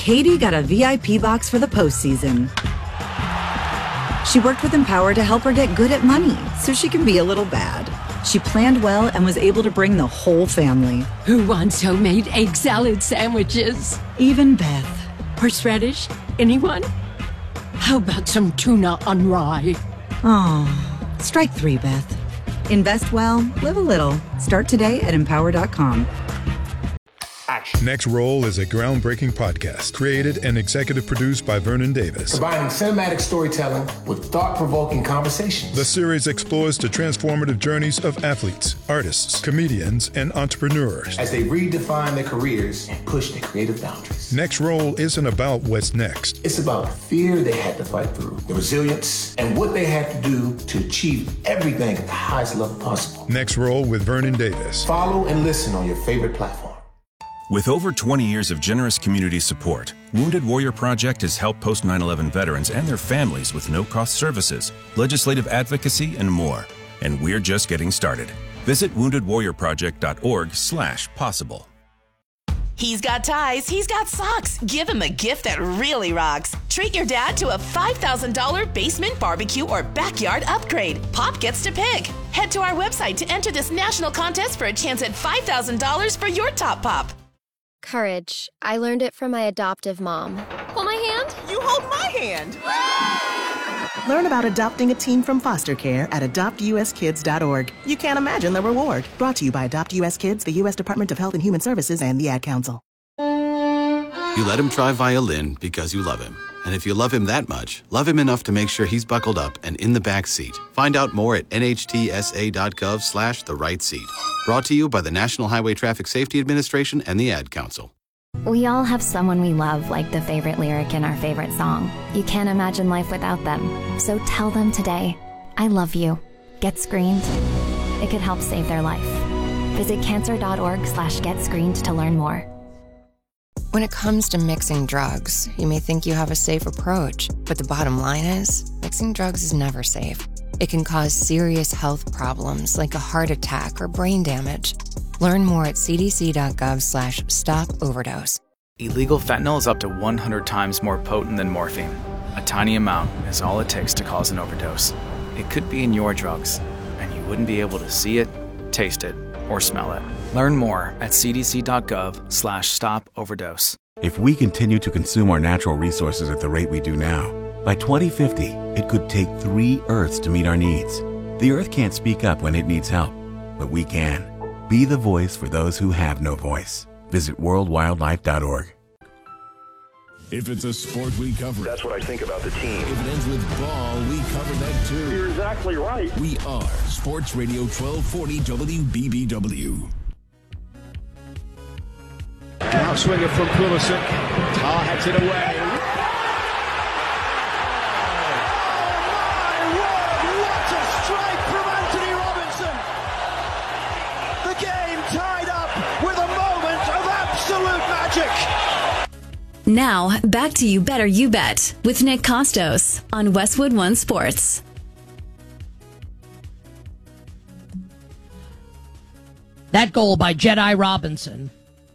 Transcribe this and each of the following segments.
Katie got a VIP box for the postseason. She worked with Empower to help her get good at money so she can be a little bad. She planned well and was able to bring the whole family. Who wants homemade egg salad sandwiches? Even Beth. Horseradish? Anyone? How about some tuna on rye? Oh, strike 3, Beth. Invest well, live a little. Start today at Empower.com. Next Roll is a groundbreaking podcast created and executive produced by Vernon Davis. Combining cinematic storytelling with thought-provoking conversations. The series explores the transformative journeys of athletes, artists, comedians, and entrepreneurs as they redefine their careers and push their creative boundaries. Next Roll isn't about what's next. It's about the fear they had to fight through, the resilience, and what they had to do to achieve everything at the highest level possible. Next Roll with Vernon Davis. Follow and listen on your favorite platform. With over 20 years of generous community support, Wounded Warrior Project has helped post 9/11 veterans and their families with no-cost services, legislative advocacy, and more. And we're just getting started. Visit woundedwarriorproject.org/possible. He's got ties, he's got socks. Give him a gift that really rocks. Treat your dad to a $5,000 basement barbecue or backyard upgrade. Pop gets to pick. Head to our website to enter this national contest for a chance at $5,000 for your top pop. Courage. I learned it from my adoptive mom. Hold my hand. You hold my hand. Learn about adopting a teen from foster care at adoptuskids.org. You can't imagine the reward. Brought to you by Adopt US Kids, the U.S. Department of Health and Human Services, and the Ad Council. You let him try violin because you love him. And if you love him that much, love him enough to make sure he's buckled up and in the back seat. Find out more at nhtsa.gov/the right seat. Brought to you by the National Highway Traffic Safety Administration and the Ad Council. We all have someone we love, like the favorite lyric in our favorite song. You can't imagine life without them. So tell them today, I love you. Get screened. It could help save their life. Visit cancer.org/getscreened to learn more. When it comes to mixing drugs, you may think you have a safe approach, but the bottom line is, mixing drugs is never safe. It can cause serious health problems like a heart attack or brain damage. Learn more at cdc.gov/stop-overdose. Illegal fentanyl is up to 100 times more potent than morphine. A tiny amount is all it takes to cause an overdose. It could be in your drugs, and you wouldn't be able to see it, taste it, or smell it. Learn more at cdc.gov/stop-overdose. If we continue to consume our natural resources at the rate we do now, by 2050, it could take 3 Earths to meet our needs. The Earth can't speak up when it needs help, but we can. Be the voice for those who have no voice. Visit worldwildlife.org. If it's a sport, we cover it. That's what I think about the team. If it ends with ball, we cover that too. You're exactly right. We are Sports Radio 1240 WBBW. Outswinger from Pulisic. Tar heads it away. What a strike from Anthony Robinson! The game tied up with a moment of absolute magic. Now, back to You Better You Bet with Nick Costos on Westwood One Sports. That goal by Jedi Robinson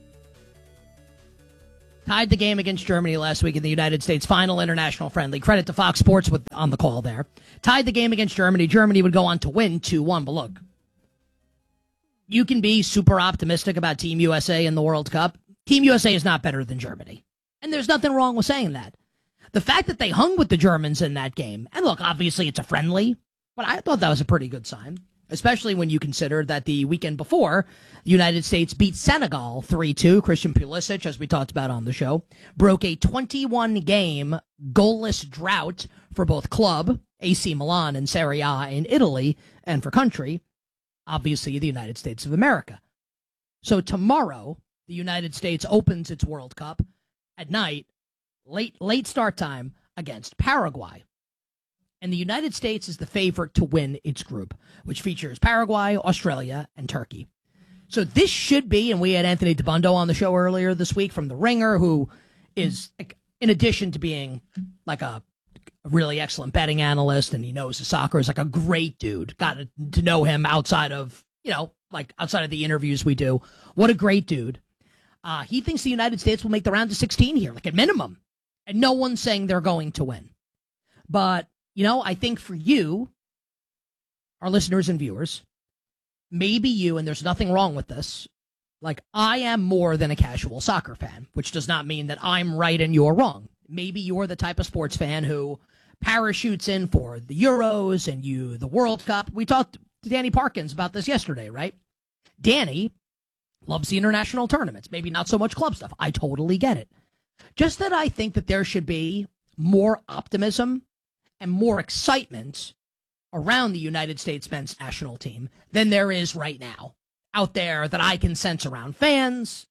tied the game against Germany last week in the United States final international friendly. Credit to Fox Sports on the call there. Tied the game against Germany. Germany would go on to win 2-1. But look, you can be super optimistic about Team USA in the World Cup. Team USA is not better than Germany. And there's nothing wrong with saying that. The fact that they hung with the Germans in that game, and look, obviously it's a friendly, but I thought that was a pretty good sign, especially when you consider that the weekend before, the United States beat Senegal 3-2. Christian Pulisic, as we talked about on the show, broke a 21-game goalless drought for both club, AC Milan, and Serie A in Italy, and for country, obviously the United States of America. So tomorrow, the United States opens its World Cup at night, late start time, against Paraguay. And the United States is the favorite to win its group, which features Paraguay, Australia, and Turkey. So this should be, and we had Anthony DeBundo on the show earlier this week from The Ringer, who is, in addition to being like a really excellent betting analyst, and he knows the soccer, is like a great dude. Got to know him outside of, outside of the interviews we do. What a great dude. He thinks the United States will make the round of 16 here, like at minimum. And no one's saying they're going to win. But, I think for you, our listeners and viewers, maybe you, and there's nothing wrong with this, like I am more than a casual soccer fan, which does not mean that I'm right and you're wrong. Maybe you're the type of sports fan who parachutes in for the Euros and the World Cup. We talked to Danny Parkins about this yesterday, right? Danny loves the international tournaments, maybe not so much club stuff. I totally get it. Just that I think that there should be more optimism and more excitement around the United States men's national team than there is right now out there that I can sense around fans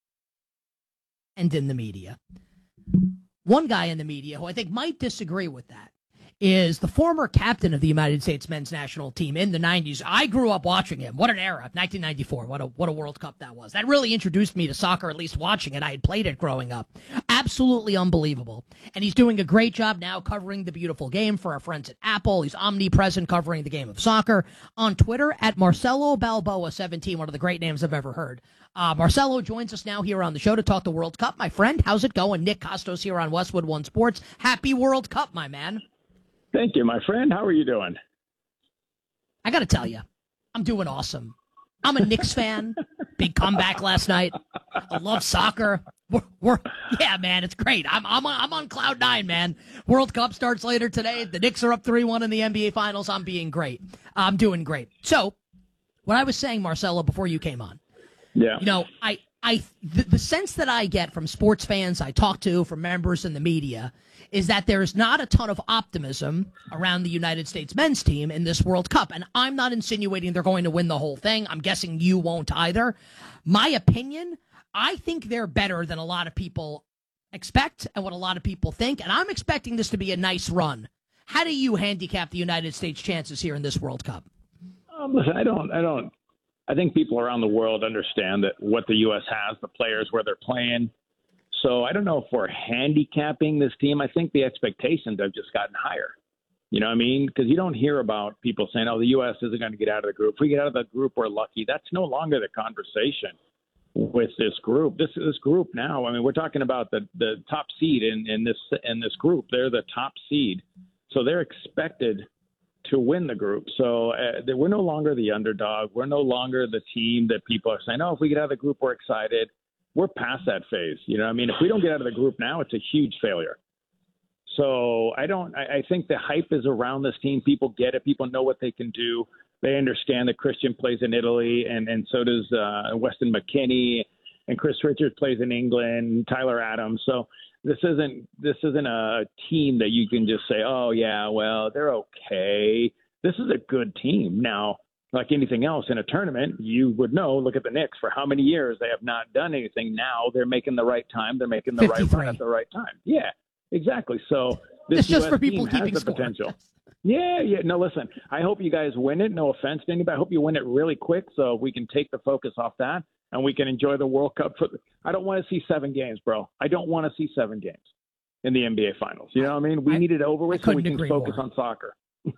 and in the media. One guy in the media who I think might disagree with that is the former captain of the United States men's national team in the 90s. I grew up watching him. What an era. 1994. What a World Cup that was. That really introduced me to soccer, at least watching it. I had played it growing up. Absolutely unbelievable. And he's doing a great job now covering the beautiful game for our friends at Apple. He's omnipresent covering the game of soccer. On Twitter, at Marcelo Balboa 17, one of the great names I've ever heard. Marcelo joins us now here on the show to talk the World Cup. My friend, how's it going? Nick Costos here on Westwood One Sports. Happy World Cup, my man. Thank you, my friend. How are you doing? I got to tell you, I'm doing awesome. I'm a Knicks fan. Big comeback last night. I love soccer. Yeah, man, it's great. I'm on cloud nine, man. World Cup starts later today. The Knicks are up 3-1 in the NBA Finals. I'm being great. I'm doing great. So, what I was saying, Marcelo, before you came on. Yeah. The sense that I get from sports fans I talk to, from members in the media, is that there's not a ton of optimism around the United States men's team in this World Cup. And I'm not insinuating they're going to win the whole thing. I'm guessing you won't either. My opinion, I think they're better than a lot of people expect and what a lot of people think. And I'm expecting this to be a nice run. How do you handicap the United States' chances here in this World Cup? Listen, I think people around the world understand that what the U.S. has, the players, where they're playing. So I don't know if we're handicapping this team. I think the expectations have just gotten higher. You know what I mean? Because you don't hear about people saying, the U.S. isn't going to get out of the group. If we get out of the group, we're lucky. That's no longer the conversation with this group. This group now, I mean, we're talking about the top seed in this group. They're the top seed. So they're expected to win the group. So we're no longer the underdog. We're no longer the team that people are saying, if we get out of the group, we're excited. We're past that phase. You know what I mean? If we don't get out of the group now, it's a huge failure. So I think the hype is around this team. People get it. People know what they can do. They understand that Christian plays in Italy and so does Weston McKennie, and Chris Richards plays in England, Tyler Adams. So this isn't a team that you can just say, they're okay. This is a good team. Now, like anything else in a tournament, you would know, look at the Knicks, for how many years they have not done anything. Now they're making the right time. They're making the 53. Right run at the right time. Yeah, exactly. So this just US for people team keeping has the score. potential. Yeah. No, listen, I hope you guys win it. No offense to anybody. I hope you win it really quick so we can take the focus off that and we can enjoy the World Cup. I don't want to see 7 games, bro. I don't want to see 7 games in the NBA Finals. You know what I mean? We need it over with so we can focus on soccer.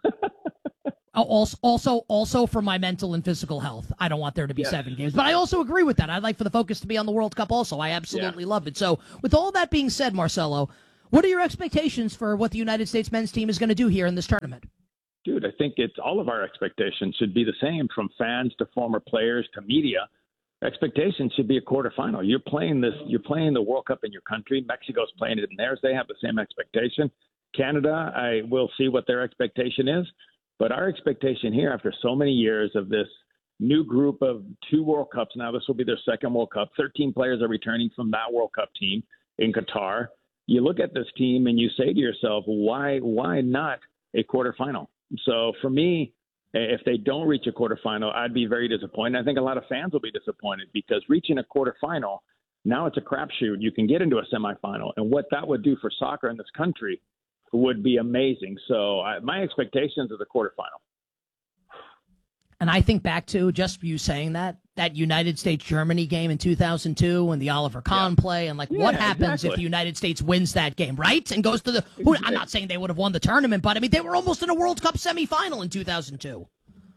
Also for my mental and physical health, I don't want there to be 7 games. But I also agree with that. I'd like for the focus to be on the World Cup also. I absolutely love it. So with all that being said, Marcelo, what are your expectations for what the United States men's team is going to do here in this tournament? Dude, I think it's all of our expectations should be the same, from fans to former players to media. Expectations should be a quarterfinal. You're playing the World Cup in your country. Mexico's playing it in theirs. They have the same expectation. Canada, I will see what their expectation is. But our expectation here, after so many years of this new group of 2 World Cups, now this will be their second World Cup. 13 players are returning from that World Cup team in Qatar. You look at this team and you say to yourself, why not a quarterfinal? So for me, if they don't reach a quarterfinal, I'd be very disappointed. I think a lot of fans will be disappointed because reaching a quarterfinal, now it's a crapshoot. You can get into a semifinal. And what that would do for soccer in this country would be amazing. So my expectations is a quarterfinal. And I think back to, just you saying that United States-Germany game in 2002 and the Oliver Kahn play, and what happens if the United States wins that game, right? And goes to I'm not saying they would have won the tournament, but I mean, they were almost in a World Cup semifinal in 2002.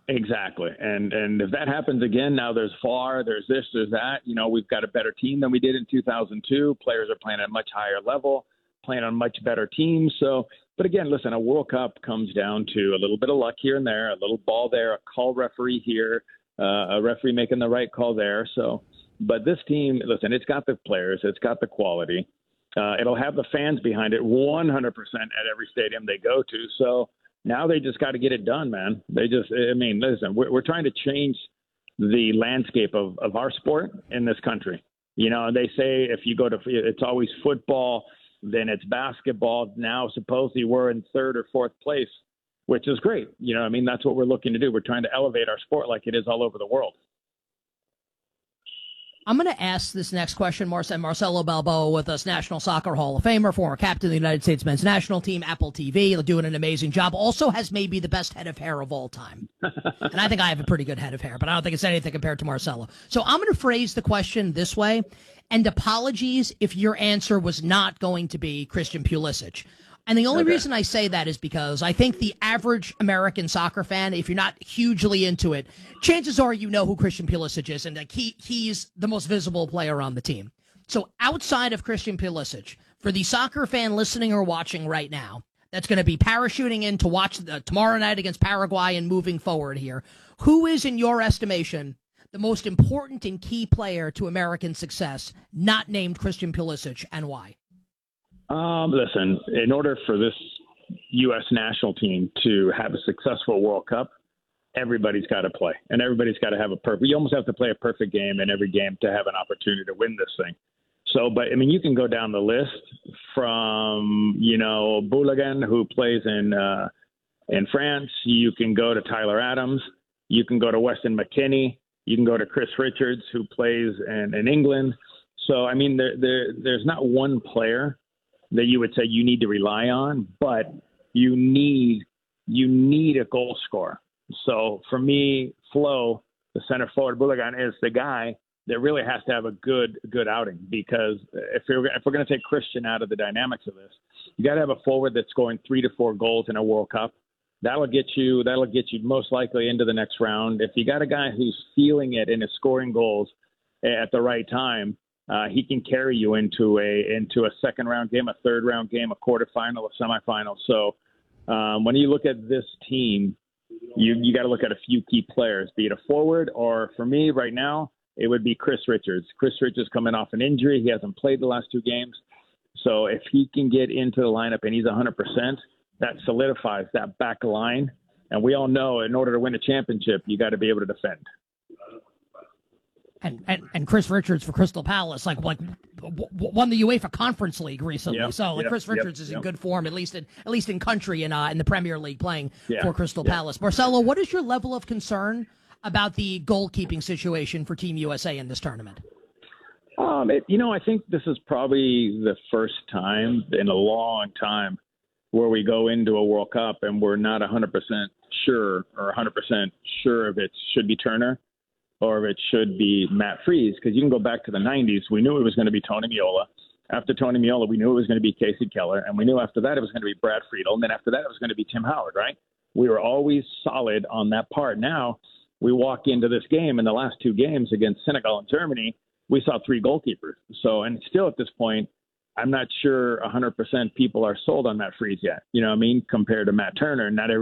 Exactly. And if that happens again, now there's VAR, there's this, there's that. We've got a better team than we did in 2002. Players are playing at a much higher level, playing on much better teams. So, but again, listen, a World Cup comes down to a little bit of luck here and there, a little ball there, a call referee here, a referee making the right call there. So, but this team, listen, it's got the players, it's got the quality. It'll have the fans behind it 100% at every stadium they go to. So, now they just got to get it done, man. Listen, we're trying to change the landscape of our sport in this country. They say if you go to, it's always football, then it's basketball. Now, supposedly we're in third or fourth place, which is great. That's what we're looking to do. We're trying to elevate our sport like it is all over the world. I'm going to ask this next question, Marcelo Balboa with us, National Soccer Hall of Famer, former captain of the United States men's national team, Apple TV, doing an amazing job. Also has maybe the best head of hair of all time. And I think I have a pretty good head of hair, but I don't think it's anything compared to Marcelo. So I'm going to phrase the question this way, and apologies if your answer was not going to be Christian Pulisic. And the only reason I say that is because I think the average American soccer fan, if you're not hugely into it, chances are you know who Christian Pulisic is, and he's the most visible player on the team. So outside of Christian Pulisic, for the soccer fan listening or watching right now, that's going to be parachuting in to watch tomorrow night against Paraguay and moving forward here, who is, in your estimation, the most important and key player to American success, not named Christian Pulisic, and why? Listen, in order for this U.S. national team to have a successful World Cup, everybody's got to play, and everybody's got to have a perfect. You almost have to play a perfect game in every game to have an opportunity to win this thing. So, but you can go down the list from Boulogne, who plays in France. You can go to Tyler Adams. You can go to Weston McKennie. You can go to Chris Richards, who plays in England. So, there's not one player that you would say you need to rely on, but you need a goal scorer. So for me, Flo, the center forward, Boulogne, is the guy that really has to have a good outing, because if we're going to take Christian out of the dynamics of this, you got to have a forward that's scoring 3 to 4 goals in a World Cup. That'll get you most likely into the next round. If you got a guy who's feeling it and is scoring goals at the right time, he can carry you into a second round game, a third round game, a quarterfinal, a semifinal. So when you look at this team, you got to look at a few key players, be it a forward, or for me right now, it would be Chris Richards. Chris Richards coming off an injury. He hasn't played the last 2 games. So if he can get into the lineup and he's 100%, that solidifies that back line. And we all know in order to win a championship, you got to be able to defend. And Chris Richards for Crystal Palace, won the UEFA Conference League recently. Chris Richards is in good form, at least in country and in the Premier League, playing for Crystal Palace. Marcelo, what is your level of concern about the goalkeeping situation for Team USA in this tournament? I think this is probably the first time in a long time where we go into a World Cup and we're not 100% sure if it should be Turner or if it should be Matt Freese, because you can go back to the 90s. We knew it was going to be Tony Meola. After Tony Meola, we knew it was going to be Casey Keller, and we knew after that it was going to be Brad Friedel, and then after that it was going to be Tim Howard, right? We were always solid on that part. Now we walk into this game, in the last 2 games against Senegal and Germany, we saw 3 goalkeepers. So, and still at this point, I'm not sure 100% people are sold on Matt Freese yet, compared to Matt Turner. Not every